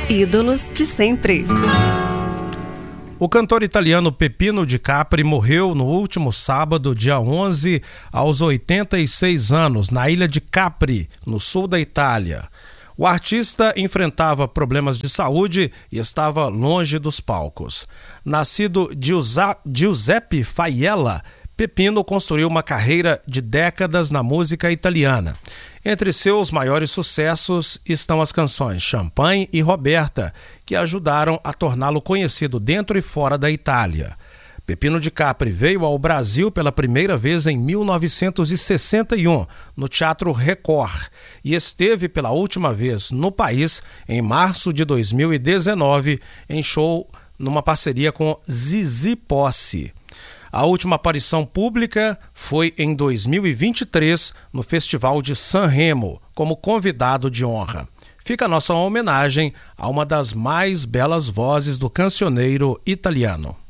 Ídolos de sempre. O cantor italiano Peppino Di Capri morreu no último sábado, dia 11, aos 86 anos, na ilha de Capri, no sul da Itália. O artista enfrentava problemas de saúde e estava longe dos palcos. Nascido Giuseppe Faiella, Peppino construiu uma carreira de décadas na música italiana. Entre seus maiores sucessos estão as canções Champagne e Roberta, que ajudaram a torná-lo conhecido dentro e fora da Itália. Peppino Di Capri veio ao Brasil pela primeira vez em 1961, no Teatro Record, e esteve pela última vez no país em março de 2019, em show numa parceria com Zizi Posse. A última aparição pública foi em 2023, no Festival de Sanremo, como convidado de honra. Fica a nossa homenagem a uma das mais belas vozes do cancioneiro italiano.